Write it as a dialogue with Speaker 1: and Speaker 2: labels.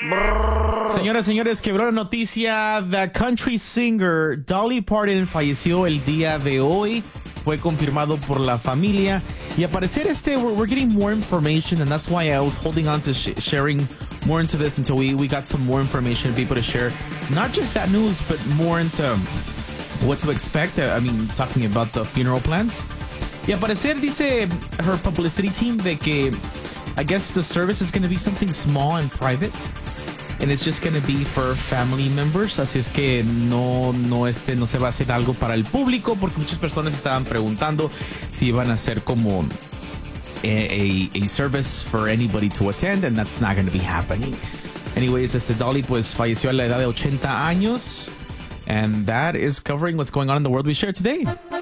Speaker 1: Señoras y señores, quebró la noticia. The country singer Dolly Parton falleció el día de hoy. Fue confirmado por la familia. Y al parecer we're getting more information, and that's why I was holding on to sharing more into this until we got some more information to be able to share. Not just that news, but more into what to expect. I mean, talking about the funeral plans. Y al parecer dice her publicity team de que I guess the service is going to be something small and private. And it's just going to be for family members. Así es que no se va a hacer algo para el público, porque muchas personas estaban preguntando si iban a hacer como a service for anybody to attend, and that's not going to be happening. Anyways, Dolly pues falleció a la edad de 80 años. And that is covering what's going on in the world we share today.